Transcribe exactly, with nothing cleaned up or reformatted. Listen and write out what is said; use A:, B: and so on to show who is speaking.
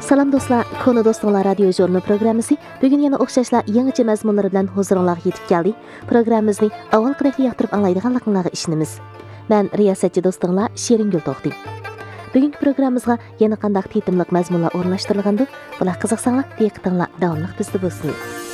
A: Salam dostlar, Konu Dostlar Radio Jurnu programmasi bugün yana o'xshashlar yangicha mazmunlar bilan huzuringizga yetib keldi. Programmamizni avvalgidek yoqtirib anglaydiganligingizga ishonamiz. Men riyosatchi do'stinglar Sheringul To'xti. Bugungi programmamizga yana qanday tetimliq mazmunlar o'rnashtirilgandi? Bular qiziqsanglar, diqqatinglar davomli bizda bo'lsin.